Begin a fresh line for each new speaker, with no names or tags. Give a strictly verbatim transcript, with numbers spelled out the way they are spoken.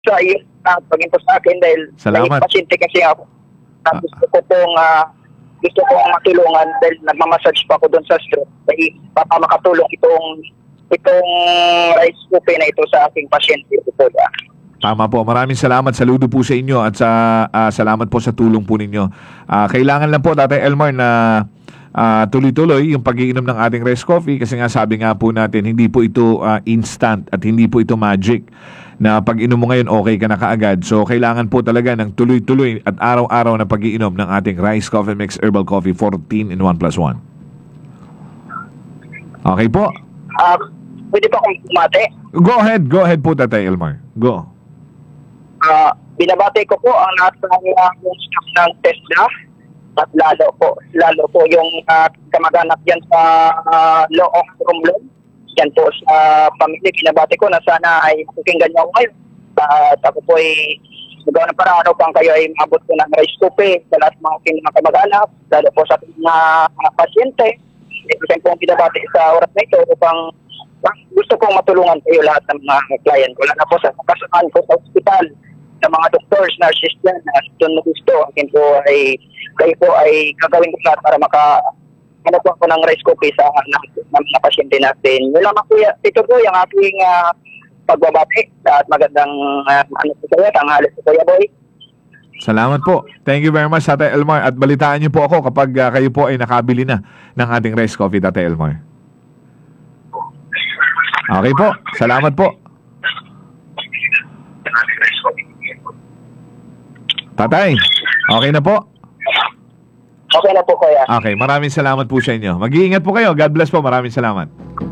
sa iyo at paging po sa akin dahil
Salamat.
may pasyente kasi ako. Na gusto ko pong ah, gusto kong matulungan dahil nagmamassage pa ako doon sa stroke. Dahil baka makatulong itong itong rice cookie na ito sa aking pasyente po.
Tama po. Maraming salamat. Saludo po sa inyo at sa ah, salamat po sa tulong po ninyo. Ah, kailangan lang po, Tatay Elmar, na ah, tuloy-tuloy yung pag-iinom ng ating rice coffee kasi nga sabi nga po natin, hindi po ito ah, instant at hindi po ito magic na pag inom mo ngayon, okay ka na kaagad. So, kailangan po talaga ng tuloy-tuloy at araw-araw na pag-iinom ng ating Rice Coffee Mix Herbal Coffee fourteen in one plus one. Okay po.
Ah, pwede pa akong bumate?
Go ahead. Go ahead po, Tatay Elmar. Go.
Ah, binabati ko po ang lahat ng uh, staff ng TESDA at lalo po, lalo po yung uh, kamag-anak dyan sa uh, Law of Romblon. Yan po sa pamilya, binabati ko na sana ay pakinggan niyo ako ngayon. At ako po ay magawa ng paraan upang kayo ay mabot ko ng rice cookie sa lahat ng mga aking mga kamag-anak, lalo po sa ating mga, mga pasyente. Ito sa pong binabati sa oras na ito upang gusto kong matulungan kayo lahat ng mga client ko. Lalo po sa kasamahan ko sa ospital, ng mga doctors, nurses dyan, na doon mo gusto, akin po ay, kayo po ay gagawin ko lahat para maka, ano po ako ng rice cookie sa ng, ng mga pasyente natin. Yun lamang po, ito po yung aking uh, pagbabati at magandang uh, ano po kayo, tanghali po Kuya Boy.
Salamat po. Thank you very much, Tatay Elmar. At balitaan niyo po ako kapag uh, kayo po ay nakabili na ng ating rice coffee, Tatay Elmar. Okay po. Salamat po. Tatay, okay na po?
Okay na po Kuya.
Okay, maraming salamat po sa inyo. Mag-iingat po kayo. God bless po. Maraming salamat.